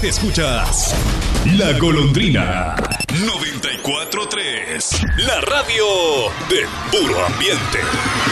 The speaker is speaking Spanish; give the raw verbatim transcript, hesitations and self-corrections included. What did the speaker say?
Escuchas La Golondrina noventa y cuatro punto tres, la radio del puro ambiente.